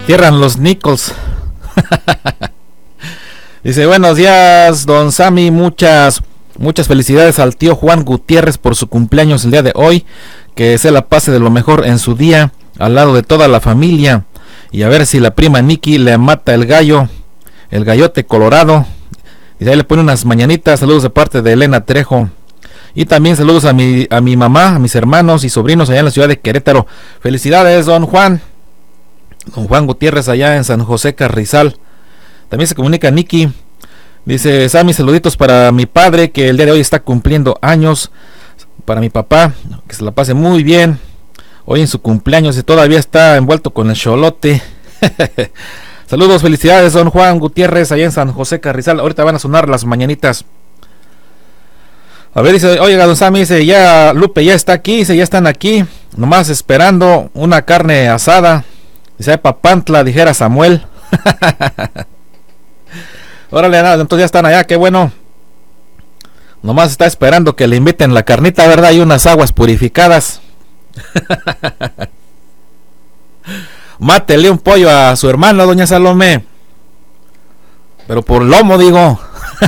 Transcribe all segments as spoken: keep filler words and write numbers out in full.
Cierran los Nichols. Dice, buenos días, don Sammy, muchas, muchas felicidades al tío Juan Gutiérrez por su cumpleaños el día de hoy, que se la pase de lo mejor en su día, al lado de toda la familia, y a ver si la prima Nikki le mata el gallo, el gallote colorado, y de ahí le pone unas mañanitas. Saludos de parte de Elena Trejo, y también saludos a mi, a mi mamá, a mis hermanos y sobrinos allá en la ciudad de Querétaro. Felicidades, don Juan, don Juan Gutiérrez allá en San José Carrizal. También se comunica Nikki, dice, Sammy, saluditos para mi padre, que el día de hoy está cumpliendo años, para mi papá, que se la pase muy bien hoy en su cumpleaños, y todavía está envuelto con el cholote. Saludos, felicidades, don Juan Gutiérrez, allá en San José Carrizal. Ahorita van a sonar las mañanitas. A ver, dice, oiga, don Sammy, dice, ya Lupe ya está aquí, dice, ya están aquí, nomás esperando una carne asada, dice, de Papantla, dijera Samuel. Órale, nada, entonces ya están allá, qué bueno. Nomás está esperando que le inviten la carnita, ¿verdad? Y unas aguas purificadas. Mátele un pollo a su hermano, doña Salomé, pero por lomo, digo.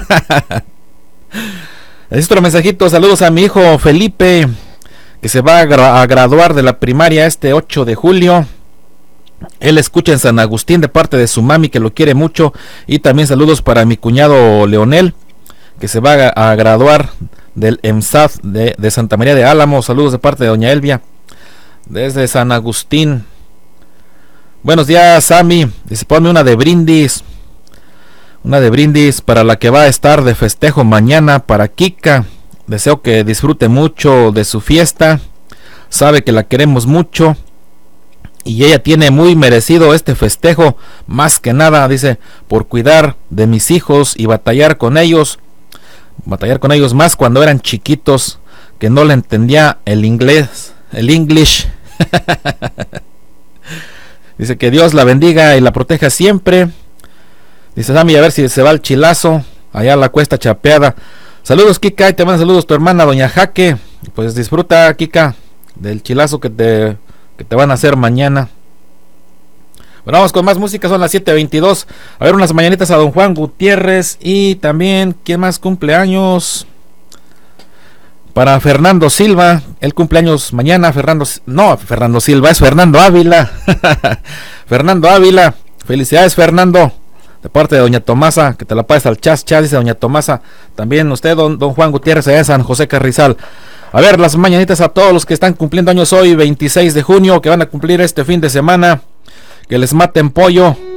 Necesito otro mensajito. Saludos a mi hijo Felipe, que se va a, gra a graduar de la primaria este ocho de julio. Él escucha en San Agustín de parte de su mami, que lo quiere mucho. Y también saludos para mi cuñado Leonel, que se va a, a graduar del EMSAD de, de Santa María de Álamo. Saludos de parte de doña Elvia desde San Agustín. Buenos días, Sammy. Dice, ponme una de brindis. Una de brindis para la que va a estar de festejo mañana, para Kika. Deseo que disfrute mucho de su fiesta. Sabe que la queremos mucho y ella tiene muy merecido este festejo, más que nada, dice, por cuidar de mis hijos y batallar con ellos, batallar con ellos más cuando eran chiquitos, que no le entendía el inglés, el English. Dice que Dios la bendiga y la proteja siempre. Dice, Sammy, a ver si se va el chilazo allá a la Cuesta Chapeada. Saludos, Kika, y te manda saludos tu hermana doña Jaque. Pues disfruta, Kika, del chilazo que te que te van a hacer mañana. Bueno, vamos con más música, son las siete veintidós. A ver, unas mañanitas a don Juan Gutiérrez. Y también, ¿quién más cumpleaños? Para Fernando Silva, el cumpleaños mañana. Fernando, no, Fernando Silva, es Fernando Ávila. Fernando Ávila, felicidades, Fernando, de parte de doña Tomasa, que te la pases al chas chas, dice doña Tomasa. También usted, don, don Juan Gutiérrez, allá en San José Carrizal. A ver, las mañanitas a todos los que están cumpliendo años hoy, veintiséis de junio, que van a cumplir este fin de semana. Que les maten pollo.